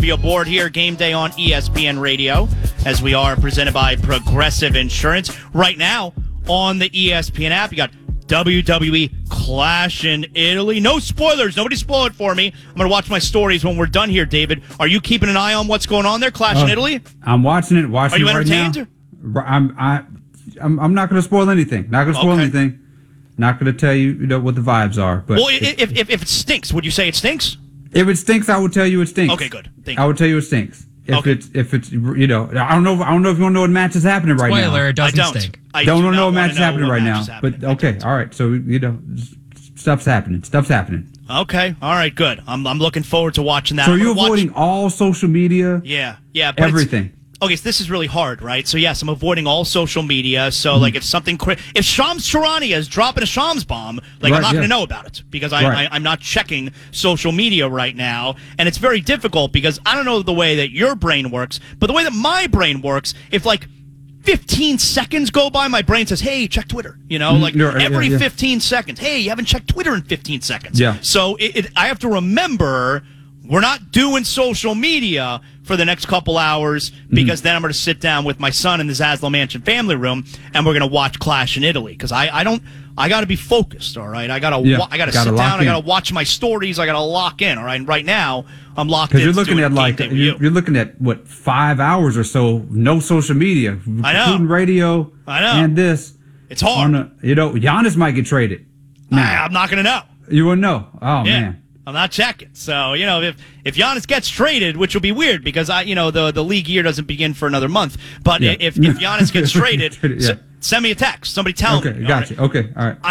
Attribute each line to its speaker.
Speaker 1: you aboard here. Game day on ESPN Radio, as we are presented by Progressive Insurance. Right now on the ESPN app, you got WWE Clash in Italy. No spoilers. Nobody spoil it for me. I'm going to watch my stories when we're done here, David. Are you keeping an eye on what's going on there, Clash in Italy?
Speaker 2: I'm watching it.
Speaker 1: Are you entertained?
Speaker 2: Right now. I'm not going to spoil anything. Not going to spoil anything. Not going to tell you, what the vibes are. But
Speaker 1: well, if it stinks, would you say it stinks?
Speaker 2: If it stinks, I would tell you it stinks.
Speaker 1: Okay, good. Thank you.
Speaker 2: I would tell you it stinks. If it's I don't know if you want to know what match is happening right now.
Speaker 3: Spoiler, it doesn't stink.
Speaker 2: I don't know what match is happening right now. But okay, all right. So stuff's happening.
Speaker 1: Okay, all right, good. I'm looking forward to watching that.
Speaker 2: So you're avoiding all social media?
Speaker 1: Yeah. But
Speaker 2: everything.
Speaker 1: Okay, so this is really hard, right? So yes, I'm avoiding all social media. So like, if something, if Shams Charania is dropping a Shams bomb, I'm not going to know about it because I'm not checking social media right now, and it's very difficult because I don't know the way that your brain works, but the way that my brain works, if 15 seconds go by, my brain says, "Hey, check Twitter." Every 15 seconds. Hey, you haven't checked Twitter in 15 seconds.
Speaker 2: Yeah.
Speaker 1: So I have to remember. We're not doing social media for the next couple hours because then I'm going to sit down with my son in the Zaslow Mansion family room and we're going to watch Clash in Italy because I got to be focused. All right, I got to sit down. I got to watch my stories. I got to lock in. All right, and right now I'm locked in.
Speaker 2: Because you're looking at what 5 hours or so, no social media,
Speaker 1: I know,
Speaker 2: including radio.
Speaker 1: I know,
Speaker 2: and this.
Speaker 1: It's hard.
Speaker 2: Giannis might get traded.
Speaker 1: I'm not going to know.
Speaker 2: You wouldn't know. Oh man.
Speaker 1: I'm not checking. So, if Giannis gets traded, which will be weird because the league year doesn't begin for another month. But if Giannis gets traded, send me a text. Somebody tell me.
Speaker 2: Okay, gotcha. Okay, all right.